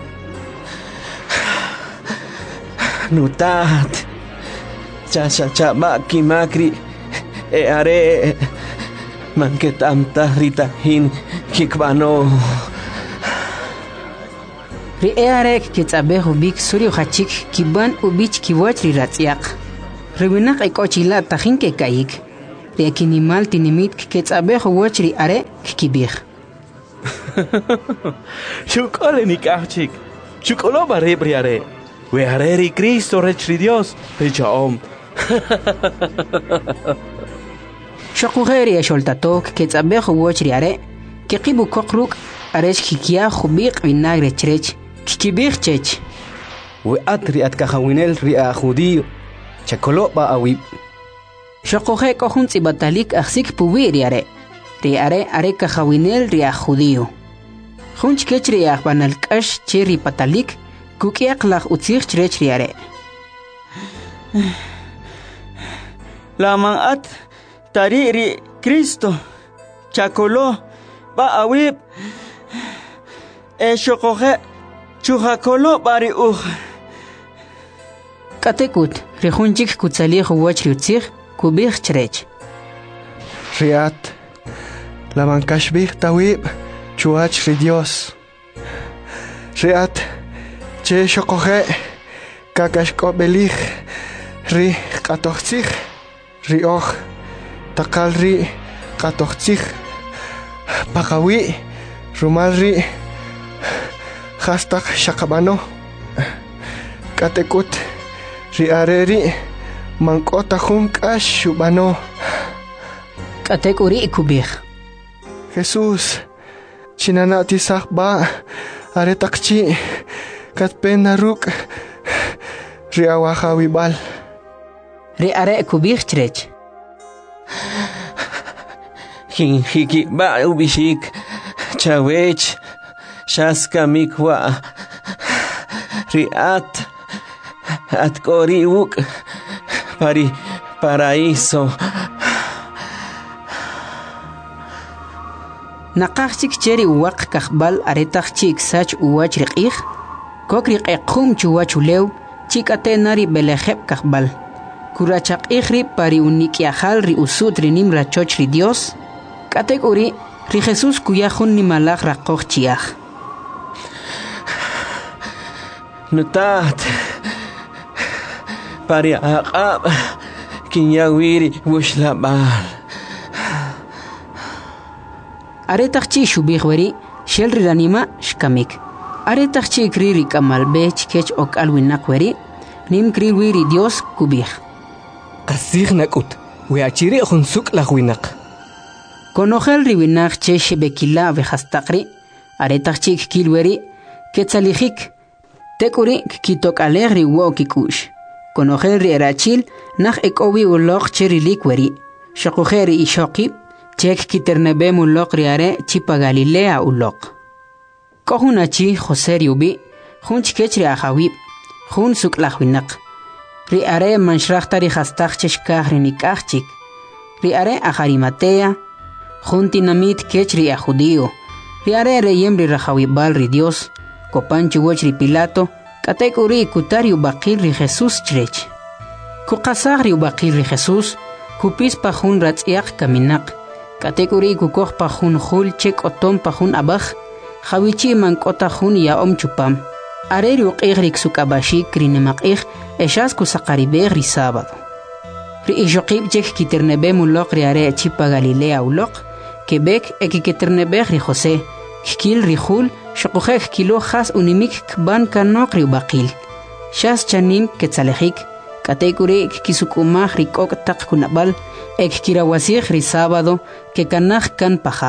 nutat cha maki makri are manketam tahrita hin kikbano Ri'arek ketzabejo bik suri hachik kiban ubich kiwach riratsiaq. Riwinaq ikochila tajin ke kayik. Riakinimal tinimit ketzabejo wach ri'are kibij. Chukole nikachik. Chukolo bare briare. We hareri Cristo rechri Dios. Pechaom. Shokugeri sholtatok ketzabejo wach ri'are. Kiqibu kokruk arech kikia khubiq vinagre chrech. Kibij chech. We atri at kahawinel ria judío. Chakolo ba awib. Shokoje kohun tsibatalik aksik puwi riare. Riare are kahawinel ria judío. Hunch kech ria banal kash cheri patalik. Kukiak lach utzich chrech riare. Lamang at tariri Cristo. Chakolo ba awib. Shokoje chujakolo bari Katekut, rejunchik kutsalih wach riutzich, kubich chrech. Riat, la mankashbih tawib, chuach ri Dios. Riat, che shokoje, kakashko belih, ri katochzich, ri och, takal ri katochzich, pakawi, rumal ri, hastak shakabano, katekut, riareri mankota junkash shubano. Katekuri kubij. Jesús, chinanati sakba, aretakchi, katpena ruk, riawaha wibal. Riare kubij chrech. Hiki ba ubishik, chawech, shaska mikwa, riat, atkori uk, paraíso. Naqachik cheri uwaq kahbal aretachik sach uwach riqih. Kok riqeqhum chuwach ulew, chikate nari belejeb kahbal. Kurachaq ihri pari unikiahal ri usut rinim rachoch ri Dios. Katek uri ri Jesús kuyahun ni malach raqoch chiach. Nutat. Pari aqab kinyawiri wushlabal. Aretachchi shubihweri shel riranima shkamik. Aretachchi kriri kamalbech kech ok alwinakweri nim kriwiri Dios kubih. Qasig nakut we achiri khunsuk lagwinak. Konojel riwinak che shebekila vejastaqri aretachchi kilweri ketzalijik tekuri kitok alegri wokikush. Konojel ri erachil nach ekowi ulok cherilikweri. Shokujeri ishokib chek kiternebe mulok riare chipa Galilea ulok. Kohunachi José riubi hunch kechri ahawib hun suk lagwinak. Riare manshrachta ri hastach cheshkah rinikachik. Riare aharimatea juntinamit kechri a judío. Riare reyem ri rahawibal ri Dios. Kopanchi woch ri Pilato katekuri kutari ubaqil ri Jesús chrech. Kukasag ri ubaqil ri Jesús kupis pa hun ratsiak kaminak. Katekuri kukoj pa hun hul chek otom pa hun abaj. Jawichi mankota hun ya om chupam. Areri uqigrik sukabashik rinemakig eshas kusaqaribeg ri sábado. Ri ishokib chek kiternebe mulok ri are chipa Galilea ulok. Quebec ekiketernebeg ri José. Kikil ri hul shokujek kilo has unimik kban kanok ri ubaqil. Shas chanim ketzalejik. Katekuri kisukumaj ri kok tak kunabal. Kirawasig ri sábado que kanaj kan paja.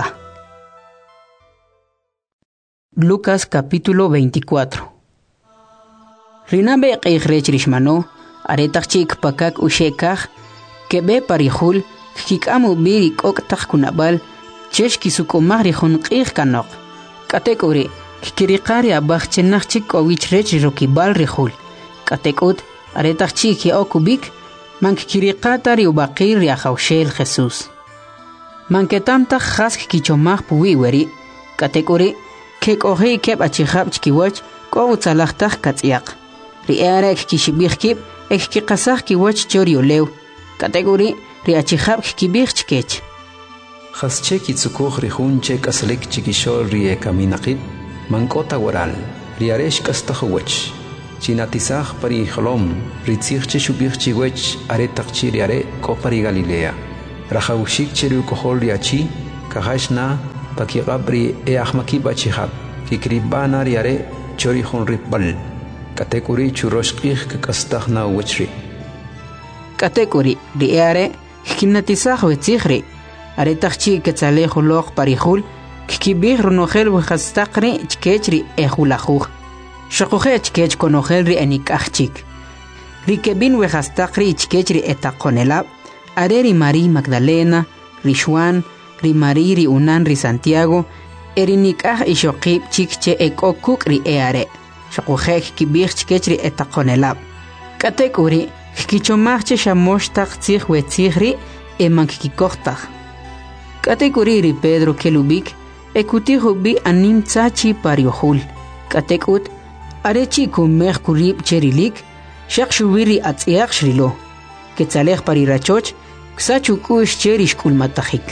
Lucas capítulo 24. Rinabe qeijrech rishmano, aretachik pakak ushekaj, que be parihul, kikamu biri kok tak kunabal, chesh kisukumaj ri junqij kanok. Katekuri, kikirikari abaj chenachik owichrech rokibal rihul. Katekut, aretachik ya okubik, mankikiriqata ri ubaqir ri ahawshel Jesús. Manketamta jask kichomaj puwiweri, katekuri, kek ohi kep achihab chkiwach, ko utzalajtaj katz'iaq. Ri erek kishibijkib, ek kiqasaj kiwach choriolew. Katekuri, ri achihab kibij chkech. Jasche kitsukuj ri jun che kaslik chikishol ri kaminaqib, mankota waral, riaresh kastahwach chinatisaj pari khlom ritzich chubich chiwech are takchi riare ko pari Galilea rahawshik cheru kohol riachi kahashna pakigabri e ahmaki bachihab kikribana riare chori khon ripbal katekuri churoshqih kastahna wachri katekuri riare kinatisaj wetsikhri are takchi ketzale kholoq parihul kibih ronogel wehastaqri chkechri ehulajuj shaqoje chkech konogelri enikachik rikebin wehastaqri chkechri etaqonela areri Mari Magdalena Rishwan ri Mari ri Unan ri Santiago erinikaj ishoqib chikche ekokuk ri eare shaqoje kibih chkechri etaqonela katekuri kichomachche shamoshtaq tzij wetzijri emankikojtaj katekuri ri Pedro kelubik ekutijo bi anim tsachi pariohul katekut arechi kumeh kurib cherilik shaqshubiri atziaq shrilo ketzalej parirachoch ksachu kush cherish kulmatahik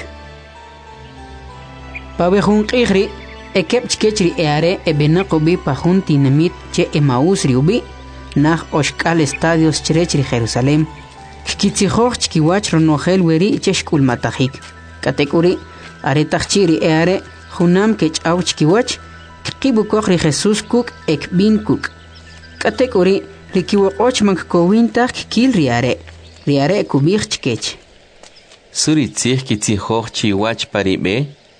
pabehun qihri ekep chkechri eare ebenaqobi pajun tinamit che Emaús riubi nah oshkal estadios cherechri Jerusalem kitzijoj chkiwach ronogel weri cheshkulmatahik katekuri aretachiri eare Junam kech auchkiwach kibu kohri Jesús kuk ekbin kuk katekuri rikiwoch mank kowintak kil riare kubich chkech suri tzih kitzihoj chiwach paribe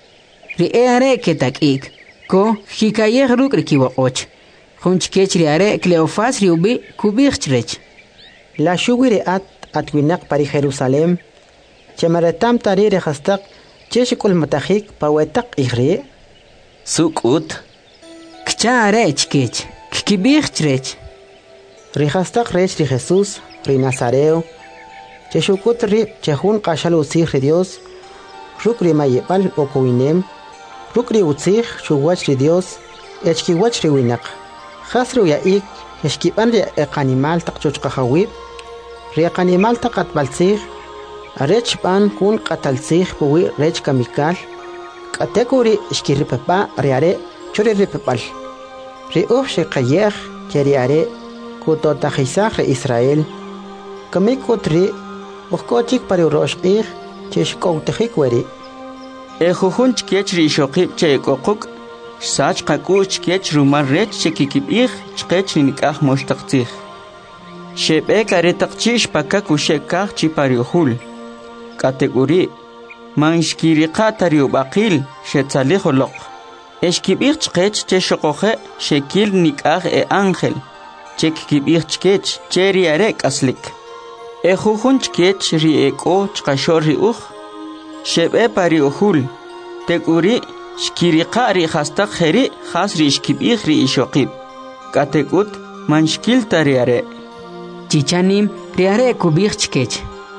riare ketakik ko hikayeh ruk rikiwoch junchkech riare Cleofas riubi kubich chrech la shugiri atwinak pari Jerusalem chemaratam tarire hastaq cheshikul matahik pawetak ihri sukut kchare chkech kibich chrech rihastak rech ri Jesús ri Nazareo cheshukut ri chehun qashal usih ri Dios rukri mayepal okowinem rukri usih shuwach ri Dios echkiwach ri winak khasru yaik eshkiban ri animal taqchuchqahawib ri animal taqatbalsih arech pan kun qatalsih puwi rech kamikal katekuri ishkiripapa riare choriripapal riuh shiqayeh cheriare kutotajisaj re Israel kamikutri ukochik pariuroshqih cheshkoutajik weri ejujun chkechri shoqib chekoquk sach qakuch kech rumar rech chekikibih chkech nikah moshtaqtih shebe karetaqchish pakakushekaj chipariuhul kategori manshkiriqa tariubaqil shetzaliholoq eshkibich chkech cheshoqoje shekil nikaj ángel chekibich chkech cheriare kaslik ejujun chkech rieko chqashor riuj shebe pariuhul teguri shkiriqa ri hastaq kheri khas ri shkibich ri ishoqib kategut manshkil tariare chichanim riare kubich chkech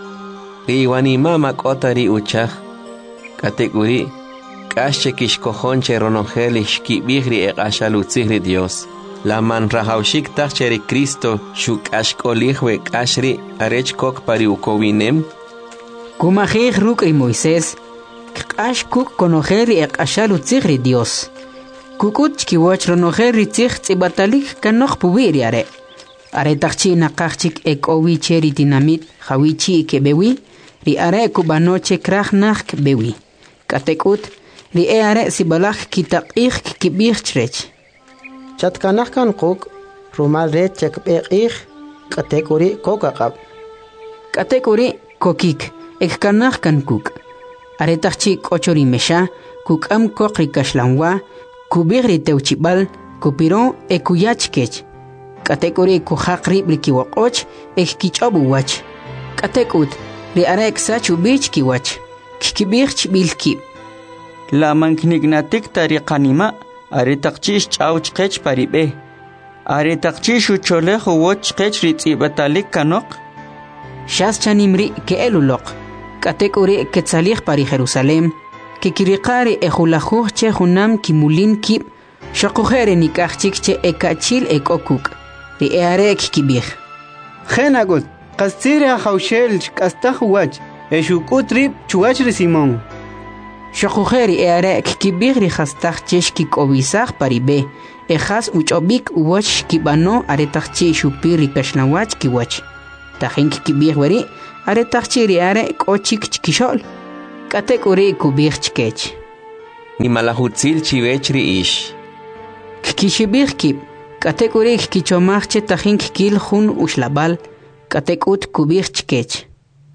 Riwanima makotari uchaj kategori kasche kishkojonche ronogel ishkibihri eqashalutzihri Dios la man rahawshik tacheri Cristo shukashkolihwe kashri arechkok pari ukowinem kumajij rukri Moisés kash kuk konogeri eqashalutzihri Dios kukut chkiwach ronogeri tzih tzibatalik kanoj pubiriare aretachchi naqachik ekowi cheri dinamit hawichi kebewi ri are kubanoche krajnach bewi katekut ri are sibalach kitaqih kibich chrech chatkanach kan quk rumal rech chekbekih katekuri kokaqab katekuri kokik ekkanach kan kuk aretachchi kochori mesha kukam kokri kashlanwa kubigri teuchibal kupiron ekuyachkech katekuri kuhaqri brikiwoqoch ekkichobuwach katekut ri arek sachu bich kiwach kikibich bilki la manknignatik tariqanima aritaqchish ch'awch qech paribe aritaqchish uchole huwoch qech ritzibatalik kanoq shas chanimri ke eluloq katekuri ketzalih pari Jerusalem kikiriqari ejulajuj che junam kimulin kib shaqujere nikachik che ekachil ekokuk ri arek kibich Genagut qastira hawshel kastaj wach eshukut rib chuwach ri Simón Shokujeri eare kibigri hastakchesh kikobisag paribe. Ejas uchobik uwach kibano aretakchi shupiri peshnawach kiwach. Tahin kibigweri aretakchi riare kochik chikishol. Katek uri kubig chikech. Ni malahutzil chivechri ish. Kikishibig kib. Katek uri kichomachche tahin kil hun ushlabal. Katek ut kubig chikech.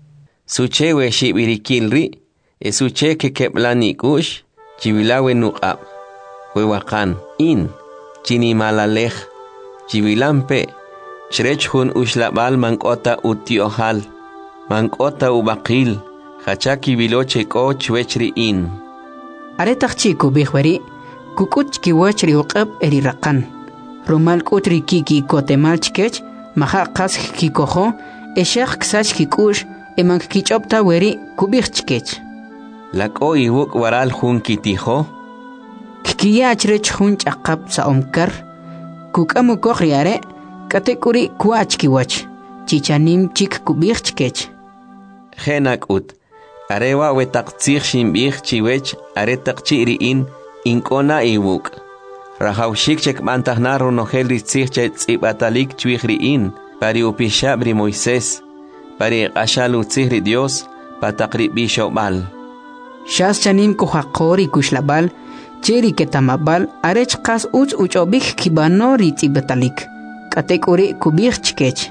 Suche we shibirikilri. Esuche que keplani kush, chivilawe nuqab, huewakan, in, chinimalalej, chivilampe, shrechhun ushlabal mankota utiohal, mankota ubakil, hachaki viloche ko chwechri in. Aretakchi kubihweri, kukuch kiwachri uqab eri rakan, rumal kutri kiki kotemal chkech, maha qas kikoho, eshak ksach kikush, emank kichopta weri kubih chkech. Lako iwuk waral hun kitijo. Kikiyach rech hun chaqab sa omkar. Kukamu kokhriare. Katekuri kuach kiwach. Chichanim chik kubich chkech. Genak ut. Arewa wetaktsich shimbich chiwech aretak chiriin inkona iwuk. Rahaushik chek mantahna ronogel ritzich tzibatalik chwihriin. Pari upishabri Moisés. Pari ashalutzihri Dios. Patakri bishobal. Shas chanim kuhaqori kushlabal, cheri ketamabal, arech qas uchobik kibano ritibetalik. Katekuri kubich chkech.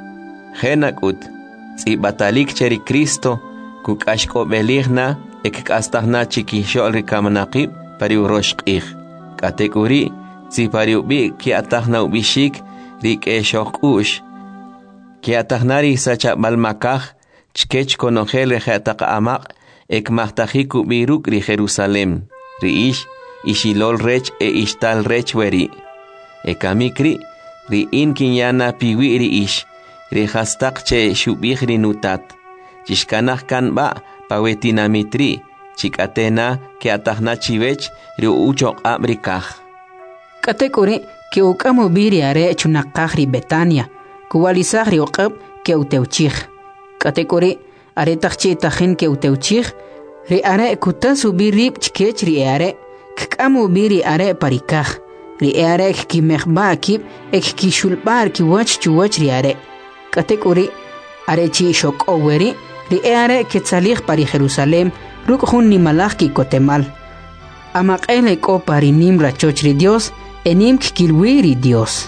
Genak ut, tzibetalik cheri Cristo, kukashko beligna, ekastahna chikishol rikamanaqib, pariuroshqih. Katekuri, tzipariubi ki atahna ubishik, rikeshok ush. Ki atahnari sachabal makaj, chkech konogel rehataka amaq, ek mahtajiku biruk ri Jerusalem, ri ish, ishilol rech e ishtal rech weri. Ek amikri, ri in kinyana piwi ri ish, ri hastak che shubih ri nutat. Chishkanah kan ba, pawetinamitri, chikatena ke atahna chivech ri uchok abrikaj. Katekuri, ke ukamu biri are chunakaj ri Betania, kuwalisaj ri uqab ke uteuchij. Katekuri, aretakchi tahin ke uteuchij, ri are kutasu birib chkech ri are, kkamu biri are parikaj, ri are ki mehba akib, ek ki shulbar ki wach chuwach ri are. Katekuri, are chi shok oweri, ri are ke tsalij pari Jerusalem, ruk hun ni malaj ki kotemal. Amak ele ko pari nim rachoch ri Dios, enim kikilwi ri Dios.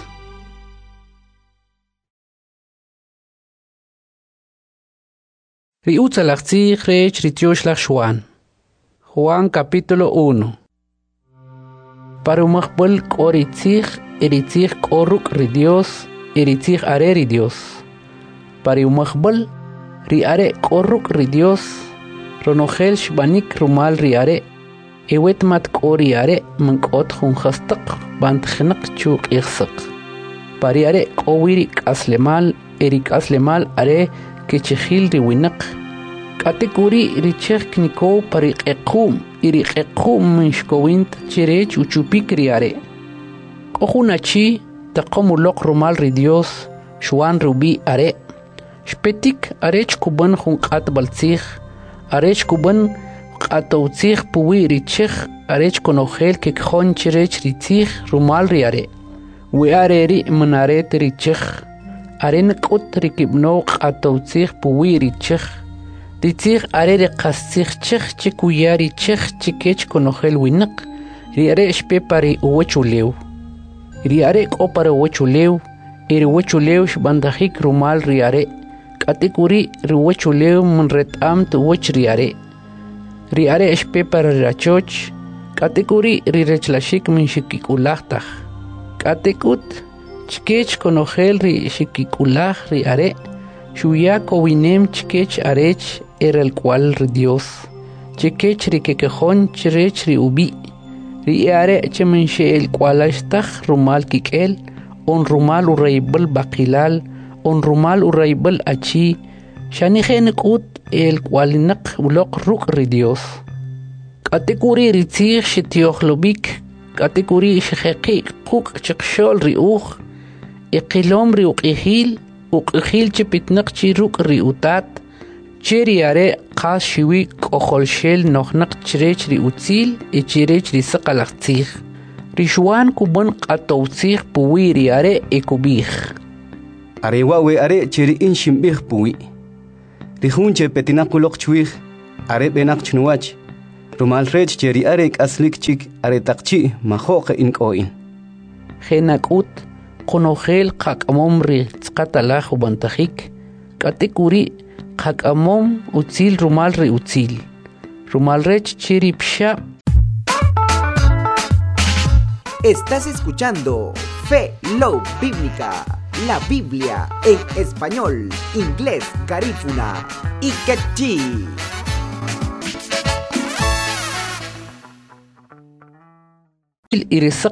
Riutzalachtzich rech ritioshlag Juan capítulo 1. Parumachbol koritzich eritzich koruk ri Dios eritzich are ri Dios. Parumachbol ri are koruk ri Dios ronogel shbanik rumal ri are ewet mat kori are mankot hun khastaq bant khnaq chuk ikhsaq. Pari are kowiri kaslemal erik aslemal are kechihil ri winaq. Katekuri richech kniko pariqequm iriqequm minshkowint chirech uchupik riare. Kohunachi taqomuloq rumal ri Dios shwan rubi are. Shpetik arech kuban hunqat baltzich arech kuban qatowtzich puwi richech arech konogel kekjon chirech ritzich rumal riare. We are ri manaret richech aren qut rikibno qatowtzich puwi richech Ritzich are qastzich chech chikuyari chech chikech konogel winaq riare shpepari uwechuleu. Riare kopare uwechuleu iri uwechuleu shbandajik rumal riare. Katikuri riwechuleu munretam tu uwech riare. Riare shpepari rachoch. Katikuri rirechlashik min shikikulajtaj. Katikut chikech konogel ri shikikulaj riare. Shuya kowinem chikech arech el cual ri Dios. Chikech ri kekejon chirech ri ubi. Ri are chemenche el cual ashtaj rumal kikel. On rumal uraibel bakilal. On rumal uraibel achi. Shanigen kut el cual nak ulok ruk ri Dios. Katekuri ri tzich shitiohlobik. Katekuri shekeki kuk chikshol ri uj. Iqilom ri uqihil. Uqihil chipitnak chiruk ri utat. cheri are qas shiwi qoholshel nohnaq chirech ri utzil e chirech ri saqalaqtzig rishwan kubon qatowtzig puwi ri are e kubig are wawe are cheri in shimbig puwi rihunche petinakuloq chwig are benak chnuwach rumal rech cheri are aslik chik are taqchi majoqe in qoin khenakut qonogel qaqamom ri tsqatalaj ubantajik katikuri qaqamom utzil rumal ri utzil rumal rech chiri psha. Estás escuchando Fe Love Bíblica, la Biblia en español, inglés, garífuna y quechí.